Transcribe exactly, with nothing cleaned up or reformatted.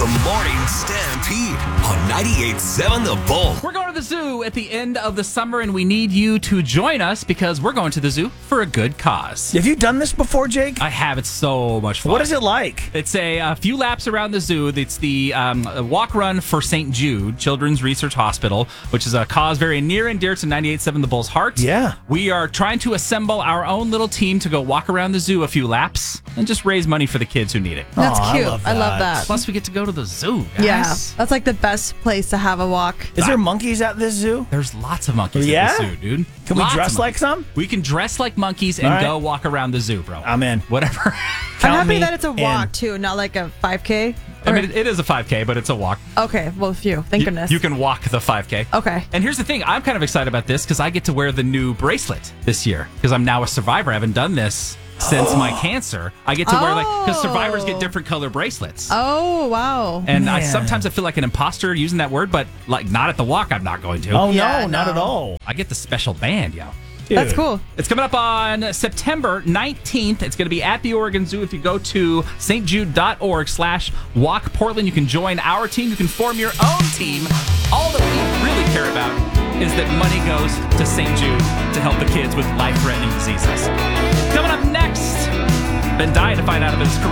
The Morning Stampede on ninety-eight point seven The Bull. We're going to the zoo at the end of the summer, and we need you to join us because we're going to the zoo for a good cause. Have you done this before, Jake? I have. It's so much fun. What is it like? It's a, a few laps around the zoo. It's the um, walk run for Saint Jude Children's Research Hospital, which is a cause very near and dear to ninety-eight point seven The Bull's heart. Yeah. We are trying to assemble our own little team to go walk around the zoo a few laps and just raise money for the kids who need it. That's Aw, I cute. love I love that. that. Plus, we get to go to the zoo, guys. Yeah, that's like the best place to have a walk. Is there monkeys at this zoo? There's lots of monkeys Yeah? at the zoo, dude. Can we Lots dress of like monkeys. some? We can dress like monkeys and All right. go walk around the zoo, bro. I'm in. Whatever. I'm Count happy me that it's a walk in. too, not like a five K. I mean, it, it is a five K, but it's a walk. Okay, well, phew. Thank You, goodness. you can walk the five K. Okay. And here's the thing. I'm kind of excited about this because I get to wear the new bracelet this year because I'm now a survivor. I haven't done this since my cancer. I get to wear like, because survivors get different color bracelets. Oh, wow. And I Man. sometimes I feel like an imposter using that word, but like not at the walk, I'm not going to. Oh, Yeah, no, not no. at all. I get the special band, yo. That's Dude. cool. It's coming up on September nineteenth. It's going to be at the Oregon Zoo. If you go to stjude.org slash walk Portland, you can join our team. You can form your own team. All that we really care about is that money goes to Saint Jude to help the kids with life-threatening diseases. Coming up next, been dying to find out about his career.